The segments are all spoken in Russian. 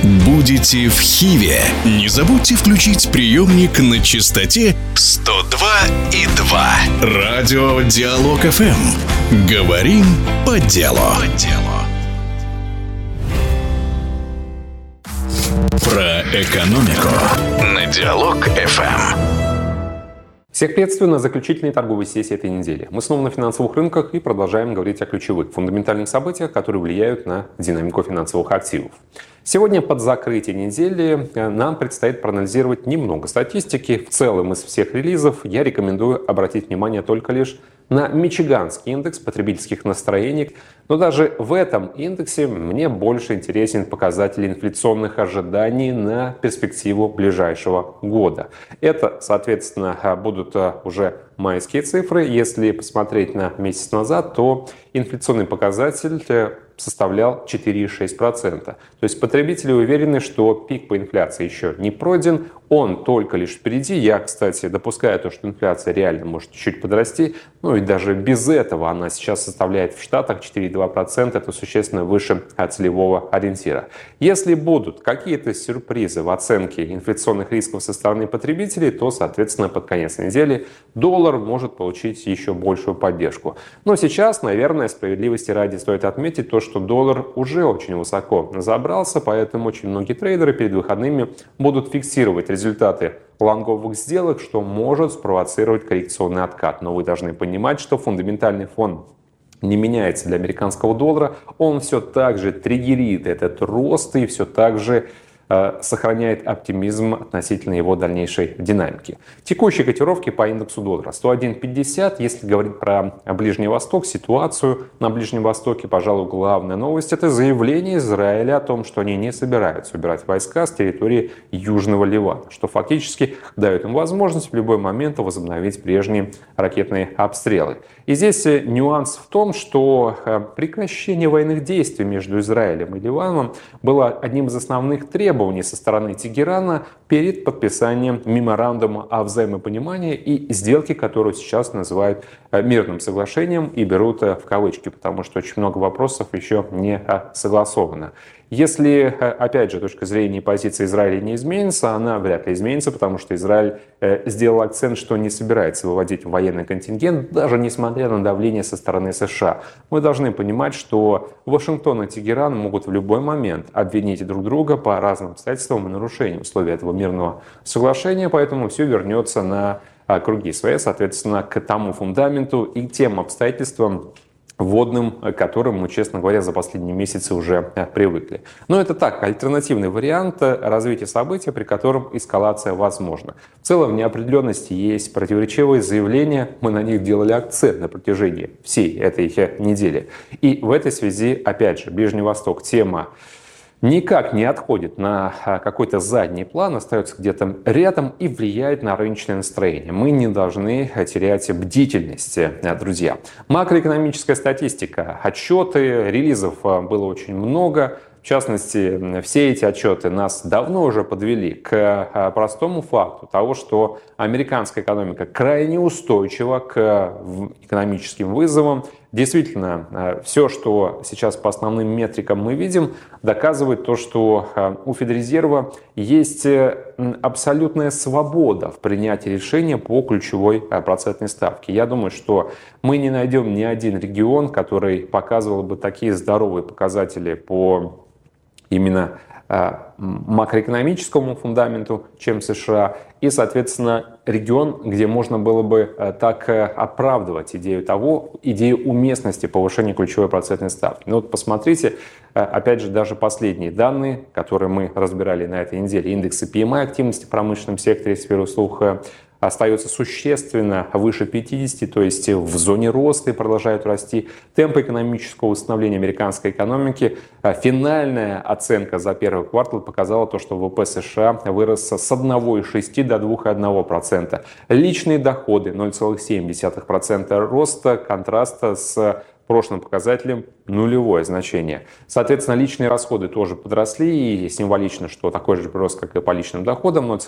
Будете в Хиве? Не забудьте включить приемник на частоте 102,2. Радио Диалог ФМ. Говорим по делу. Про экономику на Диалог ФМ. Всех приветствую на заключительной торговой сессии этой недели. Мы снова на финансовых рынках и продолжаем говорить о ключевых фундаментальных событиях, которые влияют на динамику финансовых активов. Сегодня под закрытие недели нам предстоит проанализировать немного статистики. В целом из всех релизов я рекомендую обратить внимание только лишь на Мичиганский индекс потребительских настроений. Но даже в этом индексе мне больше интересен показатель инфляционных ожиданий на перспективу ближайшего года. Это, соответственно, будут уже майские цифры. Если посмотреть на месяц назад, то инфляционный показатель составлял 4,6%. То есть потребители уверены, что пик по инфляции еще не пройден, он только лишь впереди. Я, кстати, допускаю то, что инфляция реально может чуть подрасти, и даже без этого она сейчас составляет в Штатах 4,2%, это существенно выше целевого ориентира. Если будут какие-то сюрпризы в оценке инфляционных рисков со стороны потребителей, то, соответственно, под конец недели доллар может получить еще большую поддержку. Но сейчас, наверное, справедливости ради стоит отметить то, что доллар уже очень высоко забрался, поэтому очень многие трейдеры перед выходными будут фиксировать результаты лонговых сделок, что может спровоцировать коррекционный откат. Но вы должны понимать, что фундаментальный фон не меняется для американского доллара, он все так же триггерит этот рост и все так же сохраняет оптимизм относительно его дальнейшей динамики. Текущие котировки по индексу доллара 101.50. Если говорить про Ближний Восток, ситуацию на Ближнем Востоке, пожалуй, главная новость — это заявление Израиля о том, что они не собираются убирать войска с территории Южного Ливана, что фактически дает им возможность в любой момент возобновить прежние ракетные обстрелы. И здесь нюанс в том, что прекращение военных действий между Израилем и Ливаном было одним из основных требований со стороны Тегерана перед подписанием меморандума о взаимопонимании и сделки, которую сейчас называют мирным соглашением и берут в кавычки, потому что очень много вопросов еще не согласовано. Если, опять же, точка зрения и позиция Израиля не изменится, она вряд ли изменится, потому что Израиль сделал акцент, что не собирается выводить военный контингент, даже несмотря на давление со стороны США. Мы должны понимать, что Вашингтон и Тегеран могут в любой момент обвинить друг друга по разным обстоятельствам и нарушениям условий этого мирного соглашения, поэтому все вернется на круги своя, соответственно, к тому фундаменту и тем обстоятельствам, вводным, к которым мы, честно говоря, за последние месяцы уже привыкли. Но это так, альтернативный вариант развития событий, при котором эскалация возможна. В целом в неопределенности есть противоречивые заявления, мы на них делали акцент на протяжении всей этой недели. И в этой связи, опять же, Ближний Восток, тема никак не отходит на какой-то задний план, остается где-то рядом и влияет на рыночное настроение. Мы не должны терять бдительность, друзья. Макроэкономическая статистика, отчеты, релизов было очень много. В частности, все эти отчеты нас давно уже подвели к простому факту того, что американская экономика крайне устойчива к экономическим вызовам. Действительно, все, что сейчас по основным метрикам мы видим, доказывает то, что у Федрезерва есть абсолютная свобода в принятии решения по ключевой процентной ставке. Я думаю, что мы не найдем ни один регион, который показывал бы такие здоровые показатели по именно макроэкономическому фундаменту, чем США, и, соответственно, регион, где можно было бы так оправдывать идею уместности повышения ключевой процентной ставки. Ну вот посмотрите, опять же, даже последние данные, которые мы разбирали на этой неделе, индексы PMI активности в промышленном секторе, сферы услуг, остается существенно выше 50, то есть в зоне роста и продолжают расти. Темпы экономического восстановления американской экономики. Финальная оценка за первый квартал показала то, что ВВП США вырос с 1,6 до 2,1%. Личные доходы 0,7% роста, контраста с прошлым показателям нулевое значение. Соответственно, личные расходы тоже подросли, и символично, что такой же прирост, как и по личным доходам, но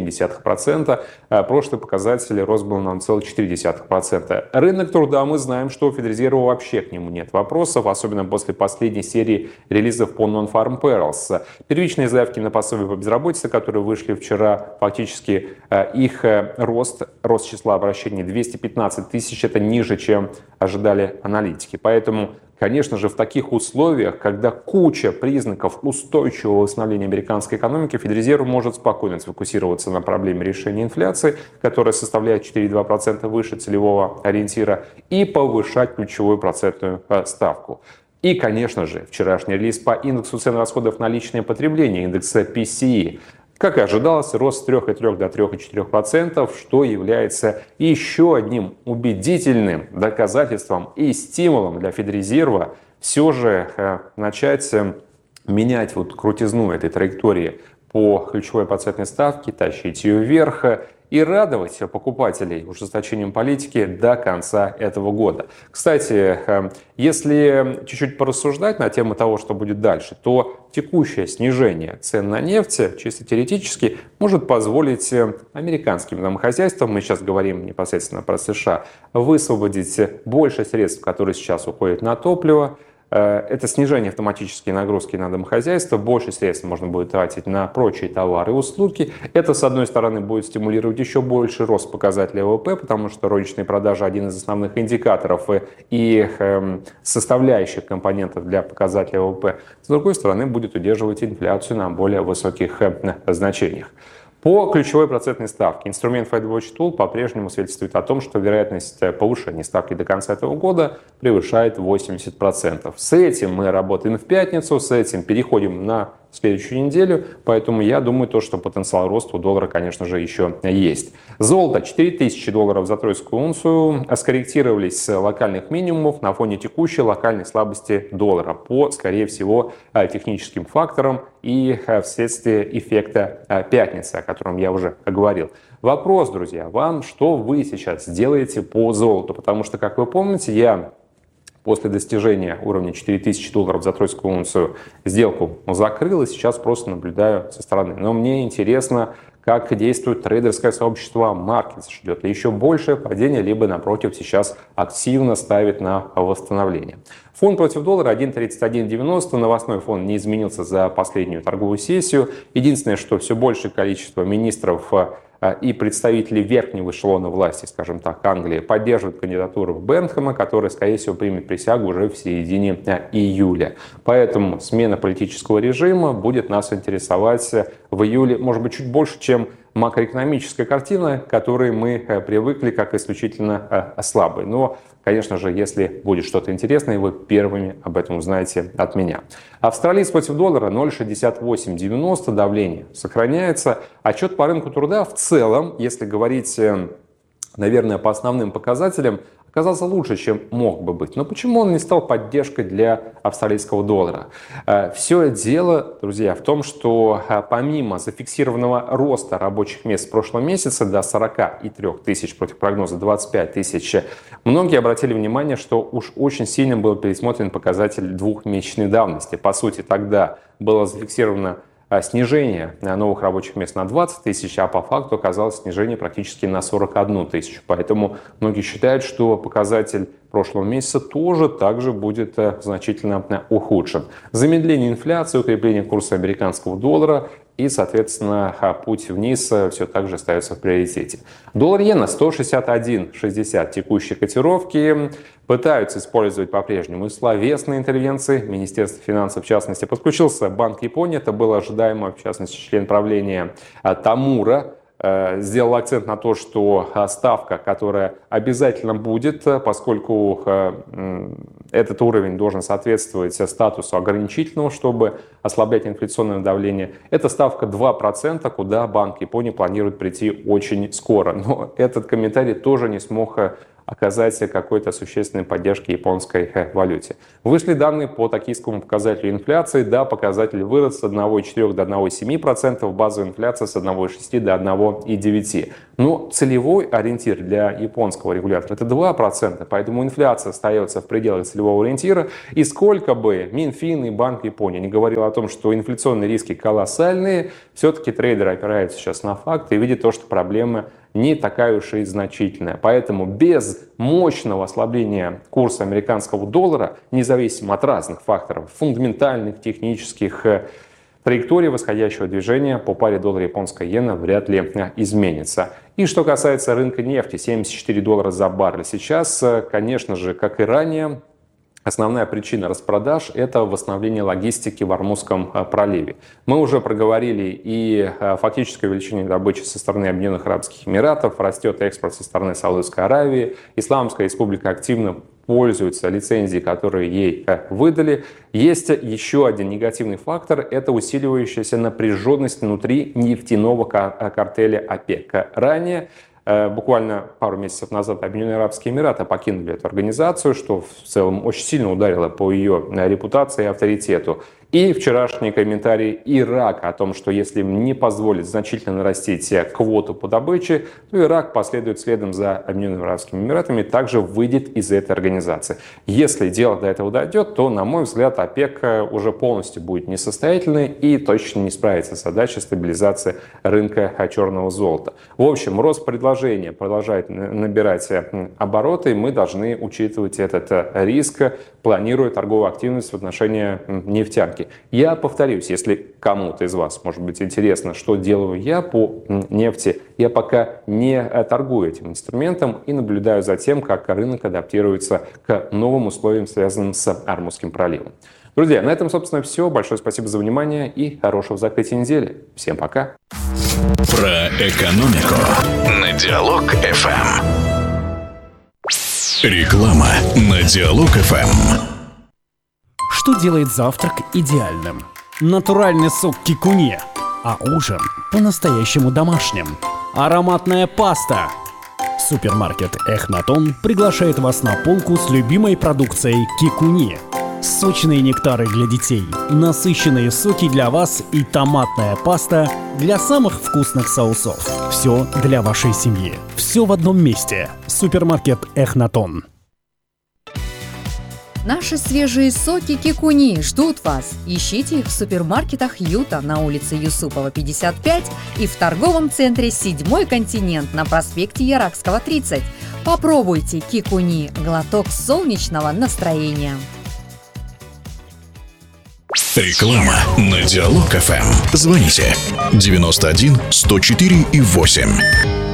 0,7%. Прошлый показатель рост был на 0,4%. Рынок труда, мы знаем, что у Федрезерва вообще к нему нет вопросов, особенно после последней серии релизов по Non-Farm Payrolls. Первичные заявки на пособие по безработице, которые вышли вчера, фактически их рост числа обращений 215 тысяч, это ниже, чем ожидали аналитики. Поэтому, конечно же, в таких условиях, когда куча признаков устойчивого восстановления американской экономики, Федрезерв может спокойно сфокусироваться на проблеме решения инфляции, которая составляет 4,2% выше целевого ориентира, и повышать ключевую процентную ставку. И, конечно же, вчерашний релиз по индексу цен расходов на личное потребление, индекса PCE. Как и ожидалось, рост с 3,3 до 3,4%, что является еще одним убедительным доказательством и стимулом для Федрезерва все же начать менять крутизну этой траектории по ключевой процентной ставке, тащить ее вверх и радовать покупателей ужесточением политики до конца этого года. Кстати, если чуть-чуть порассуждать на тему того, что будет дальше, то текущее снижение цен на нефть чисто теоретически может позволить американским домохозяйствам, мы сейчас говорим непосредственно про США, высвободить больше средств, которые сейчас уходят на топливо. Это снижение автоматической нагрузки на домохозяйство, больше средств можно будет тратить на прочие товары и услуги. Это, с одной стороны, будет стимулировать еще больше рост показателя ВВП, потому что розничные продажи – один из основных индикаторов и составляющих компонентов для показателя ВВП. С другой стороны, будет удерживать инфляцию на более высоких значениях. По ключевой процентной ставке инструмент FedWatch Tool по-прежнему свидетельствует о том, что вероятность повышения ставки до конца этого года превышает 80%. С этим мы работаем в пятницу, с этим переходим на следующую неделю, поэтому я думаю, что потенциал роста у доллара, конечно же, еще есть. Золото $4000 за тройскую унцию скорректировались с локальных минимумов на фоне текущей локальной слабости доллара по, скорее всего, техническим факторам и вследствие эффекта пятницы, о котором я уже говорил. Вопрос, друзья, вам, что вы сейчас делаете по золоту? Потому что, как вы помните, я после достижения уровня $4000 за тройскую унцию сделку закрыл и сейчас просто наблюдаю со стороны. Но мне интересно, как действует трейдерское сообщество Markets. Ждет ли еще большее падение, либо, напротив, сейчас активно ставит на восстановление. Фон против доллара 1.3190. Новостной фон не изменился за последнюю торговую сессию. Единственное, что все большее количество министров и представители верхнего эшелона власти, скажем так, Англии, поддерживают кандидатуру Бенхэма, который, скорее всего, примет присягу уже в середине июля. Поэтому смена политического режима будет нас интересовать в июле, может быть, чуть больше, чем макроэкономическая картина, к которой мы привыкли как исключительно слабой. Но, конечно же, если будет что-то интересное, вы первыми об этом узнаете от меня. Австралиец против доллара 0,6890, давление сохраняется. Отчет по рынку труда в целом, если говорить, наверное, по основным показателям, оказался лучше, чем мог бы быть. Но почему он не стал поддержкой для австралийского доллара? Все дело, друзья, в том, что помимо зафиксированного роста рабочих мест в прошлом месяце до 43 тысяч против прогноза 25 тысяч, многие обратили внимание, что уж очень сильно был пересмотрен показатель двухмесячной давности. По сути, тогда было зафиксировано снижение новых рабочих мест на 20 тысяч, а по факту оказалось снижение практически на 41 тысячу. Поэтому многие считают, что показатель прошлого месяца тоже также будет значительно ухудшен. Замедление инфляции, укрепление курса американского доллара и, соответственно, путь вниз все так же остается в приоритете. Доллар-иена 161.60 текущей котировки. Пытаются использовать по-прежнему и словесные интервенции. Министерство финансов, в частности, подключился Банк Японии. Это было ожидаемо, в частности, член правления Тамура сделал акцент на то, что ставка, которая обязательно будет, поскольку этот уровень должен соответствовать статусу ограничительного, чтобы ослаблять инфляционное давление. Это ставка 2%, куда Банк Японии планирует прийти очень скоро. Но этот комментарий тоже не смог оказать какой-то существенной поддержки японской валюте. Вышли данные по токийскому показателю инфляции. Да, показатель вырос с 1,4 до 1,7%, базовая инфляция с 1,6 до 1,9%. Но целевой ориентир для японского регулятора — это 2%, поэтому инфляция остается в пределах целевого ориентира. И сколько бы Минфин и Банк Японии не говорил о том, что инфляционные риски колоссальные, все-таки трейдеры опираются сейчас на факты и видят то, что проблема не такая уж и значительная. Поэтому без мощного ослабления курса американского доллара, независимо от разных факторов, фундаментальных, технических, траектория восходящего движения по паре доллара-японская иена вряд ли изменится. И что касается рынка нефти, $74 за баррель. Сейчас, конечно же, как и ранее, основная причина распродаж — это восстановление логистики в Ормузском проливе. Мы уже проговорили и фактическое увеличение добычи со стороны Объединенных Арабских Эмиратов, растет экспорт со стороны Саудовской Аравии, Исламская Республика активно пользуется лицензией, которые ей выдали. Есть еще один негативный фактор — это усиливающаяся напряженность внутри нефтяного картеля ОПЕК. Ранее, буквально пару месяцев назад, Объединенные Арабские Эмираты покинули эту организацию, что в целом очень сильно ударило по ее репутации и авторитету. И вчерашний комментарий Ирака о том, что если им не позволит значительно нарастить квоту по добыче, то Ирак последует следом за Объединенными Арабскими Эмиратами и также выйдет из этой организации. Если дело до этого дойдет, то, на мой взгляд, ОПЕК уже полностью будет несостоятельной и точно не справится с задачей стабилизации рынка черного золота. В общем, рост предложения продолжает набирать обороты, и мы должны учитывать этот риск, планируя торговую активность в отношении нефтянки. Я повторюсь, если кому-то из вас может быть интересно, что делаю я по нефти, я пока не торгую этим инструментом и наблюдаю за тем, как рынок адаптируется к новым условиям, связанным с Ормузским проливом. Друзья, на этом, собственно, все. Большое спасибо за внимание и хорошего закрытия недели. Всем пока. Про экономику на Диалог-ФМ. Реклама на Диалог-ФМ. Что делает завтрак идеальным? Натуральный сок кикуне, а ужин по-настоящему домашним. Ароматная паста. Супермаркет Эхнатон приглашает вас на полку с любимой продукцией кикуне. Сочные нектары для детей, насыщенные соки для вас и томатная паста для самых вкусных соусов. Все для вашей семьи. Все в одном месте. Супермаркет Эхнатон. Наши свежие соки кикуни ждут вас. Ищите их в супермаркетах Юта на улице Юсупова, 55 и в торговом центре «Седьмой континент» на проспекте Яракского, 30. Попробуйте кикуни – глоток солнечного настроения. Реклама на Диалог-ФМ. Звоните 91 104 и 8.